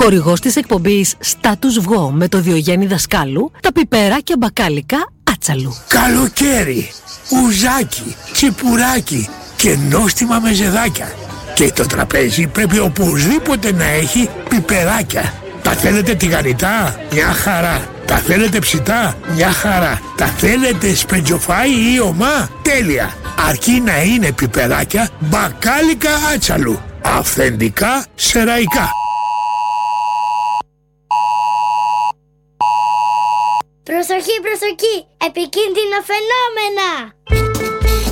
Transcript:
Χορηγός της εκπομπής Status Quo με το Διογέννη Δασκάλου, τα πιπεράκια μπακάλικα Άτσαλου. Καλοκαίρι, ουζάκι, τσιπουράκι και νόστιμα μεζεδάκια. Και το τραπέζι πρέπει οπωσδήποτε να έχει πιπεράκια. Τα θέλετε τηγανιτά? Μια χαρά. Τα θέλετε ψητά? Μια χαρά. Τα θέλετε σπρεντζοφάι ή ομά? Τέλεια. Αρκεί να είναι πιπεράκια μπακάλικα Άτσαλου. Αυθεντικά σεραϊκά. Προσοχή, προσοχή! Επικίνδυνα φαινόμενα!